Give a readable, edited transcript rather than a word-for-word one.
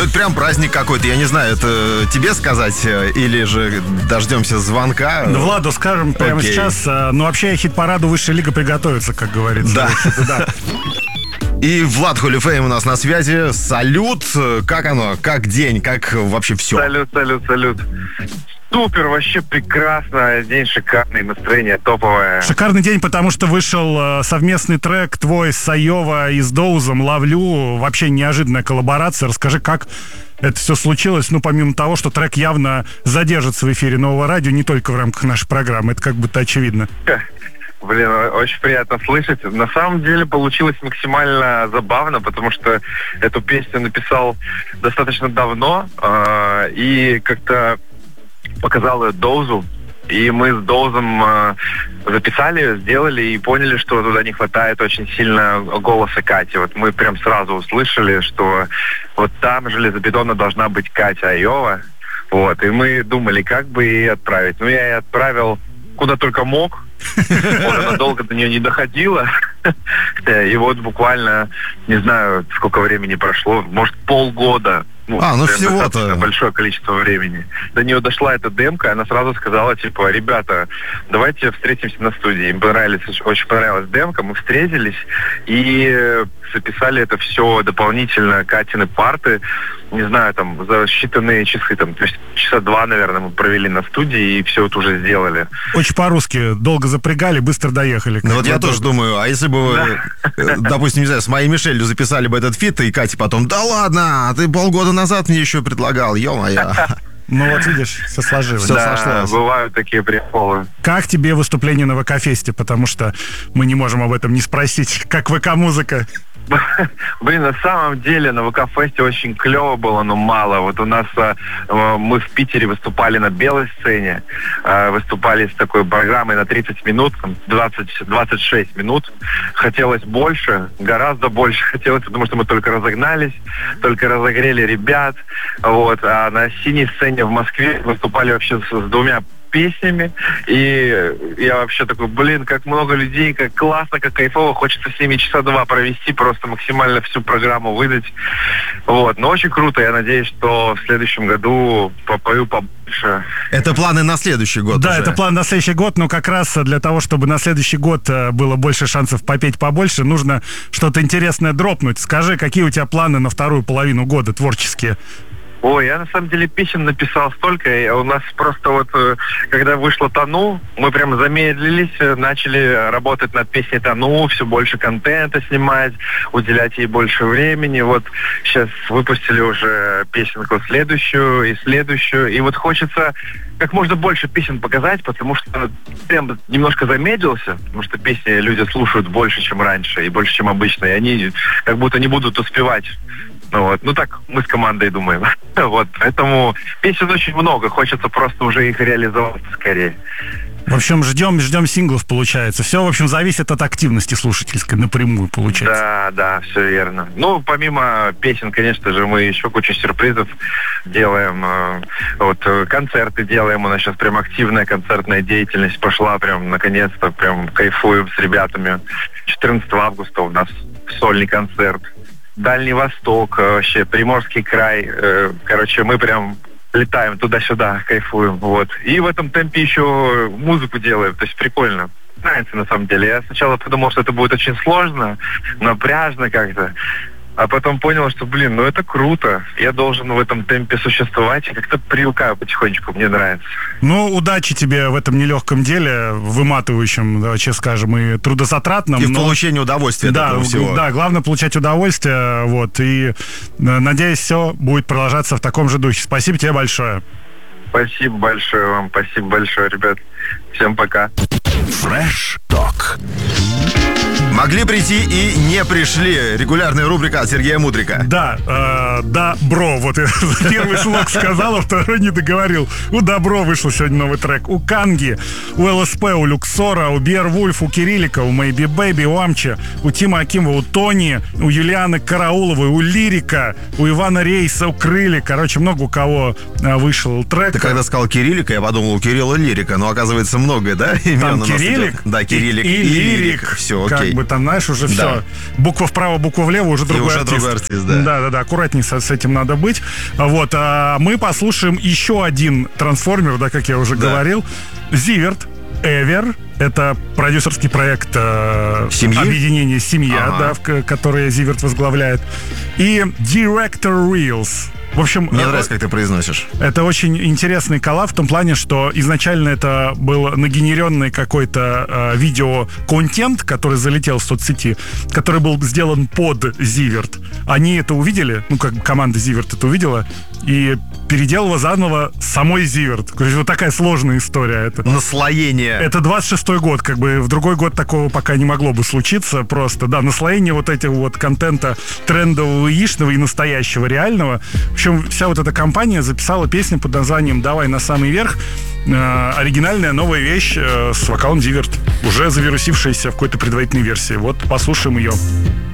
это прям праздник какой-то. Я не знаю, это тебе сказать или же дождемся звонка? Да, Владу скажем прямо сейчас. Ну, вообще, хит-параду «Высшая лига» приготовится, как говорится. Да. И Влад Холифейм у нас на связи. Салют. Как оно? Как день? Как вообще все? Салют. Супер, вообще прекрасно. День шикарный, настроение топовое. Шикарный день, потому что вышел совместный трек твой с Сайова и с Доузом «Ловлю». Вообще неожиданная коллаборация. Расскажи, как это все случилось, ну, помимо того, что трек явно задержится в эфире Нового радио, не только в рамках нашей программы. Это как будто очевидно. Блин, очень приятно слышать. На самом деле получилось максимально забавно, потому что эту песню написал достаточно давно и как-то показал ее Доузу. И мы с Доузом записали, сделали и поняли, что туда не хватает очень сильно голоса Кати. Вот мы прям сразу услышали, что вот там железобетонно должна быть Катя Айова. Вот, и мы думали, как бы ее отправить. Ну, я ее отправил куда только мог. Она долго до нее не доходила. И вот буквально, не знаю, сколько времени прошло, может, полгода. Ну всего-то большое количество времени. До нее дошла эта демка, и она сразу сказала, типа, ребята, давайте встретимся на студии. Им очень понравилась демка, мы встретились и записали это все дополнительно, Катины парты, не знаю, там, за считанные часы, там, то есть часа 2, наверное, мы провели на студии и все это уже сделали. Очень по-русски, долго запрягали, быстро доехали. Ну вот я тоже думаю, а если бы вы, допустим, не знаю, с моей Мишелью записали бы этот фит, и Катя потом, да ладно, ты полгода назад мне еще предлагал, ё-моё. Ну вот видишь, все сложилось. Да, сошлось. Бывают такие приколы. Как тебе выступление на ВК-фесте? Потому что мы не можем об этом не спросить. Как ВК-музыка? Блин, на самом деле на ВК-фесте очень клево было, но мало. Вот у нас мы в Питере выступали на белой сцене, выступали с такой программой на 30 минут, 26 минут. Хотелось больше, гораздо больше хотелось, потому что мы только разогнались, только разогрели ребят. Вот. А на синей сцене в Москве выступали вообще с двумя песнями, и я вообще такой, блин, как много людей, как классно, как кайфово, хочется с ними часа 2 провести, просто максимально всю программу выдать. Вот, но очень круто, я надеюсь, что в следующем году попою побольше. Это планы на следующий год. Да, уже. Это планы на следующий год, но как раз для того, чтобы на следующий год было больше шансов попеть побольше, нужно что-то интересное дропнуть. Скажи, какие у тебя планы на вторую половину года творческие? Ой, я на самом деле песен написал столько, и у нас просто вот, когда вышло «Тону», мы прям замедлились, начали работать над песней «Тону», все больше контента снимать, уделять ей больше времени. Вот сейчас выпустили уже песенку следующую, и вот хочется как можно больше песен показать, потому что темп немножко замедлился, потому что песни люди слушают больше, чем раньше, и больше, чем обычно, и они как будто не будут успевать. Ну так мы с командой думаем. Вот, поэтому песен очень много, хочется просто уже их реализовать скорее. В общем, ждем синглов, получается. Все, в общем, зависит от активности слушательской напрямую, получается. Да, все верно. Ну, помимо песен, конечно же, мы еще кучу сюрпризов делаем. Вот концерты делаем. У нас сейчас прям активная концертная деятельность пошла. Прям, наконец-то, прям кайфуем с ребятами. 14 августа у нас сольный концерт. Дальний Восток, вообще Приморский край. Короче, мы прям летаем туда-сюда, кайфуем. Вот. И в этом темпе еще музыку делаем. То есть прикольно. Нравится на самом деле. Я сначала подумал, что это будет очень сложно, напряжно как-то. А потом понял, что, блин, это круто. Я должен в этом темпе существовать. И как-то привыкаю потихонечку. Мне нравится. Ну, удачи тебе в этом нелегком деле, выматывающем, честно скажем, и трудозатратном. И в получении удовольствия от этого всего. Да, главное получать удовольствие. Вот. И надеюсь, все будет продолжаться в таком же духе. Спасибо тебе большое. Спасибо большое вам. Спасибо большое, ребят. Всем пока. Fresh Talk. Могли прийти и не пришли. Регулярная рубрика от Сергея Мудрика. Да, бро. Вот я первый слог сказал, а второй не договорил. У Добро вышел сегодня новый трек. У Канги, у ЛСП, у Люксора, у Биервульф, у Кириллика, у Maybe Baby, у Амчи, у Тима Акимова, у Тони, у Юлианы Карауловой, у Лирика, у Ивана Рейса, у Крыли. Короче, много у кого вышел трек. Ты когда сказал Кириллика, я подумал, у Кирилла Лирика. Но оказывается много, да, имен? Там Кириллик? Да, Кириллик и Лирик. Все, окей. что-нибудь там, знаешь, уже все. Буква вправо, буква влево, уже другой артист. Другой артист, да. Да, аккуратней с этим надо быть. Вот, а мы послушаем еще один трансформер, да, как я уже говорил. Зиверт, Эвер. Это продюсерский проект объединения «Семья», да, которое Зиверт возглавляет. И Director Reels. В общем, мне нравится, как ты произносишь. Это очень интересный коллаб в том плане, что изначально это был нагенеренный какой-то видео-контент, который залетел в соцсети, который был сделан под Зиверт. Они это увидели, ну, как команда Зиверт это увидела, и переделала заново самой Зиверт. То есть вот такая сложная история. Это наслоение. Это 26-й год, как бы в другой год такого пока не могло бы случиться просто. Да, наслоение вот этих вот контента трендового, яичного и настоящего, реального. В общем, вся вот эта компания записала песню под названием «Давай на самый верх». Оригинальная новая вещь с вокалом Зиверт, уже завирусившаяся в какой-то предварительной версии. Вот, послушаем ее.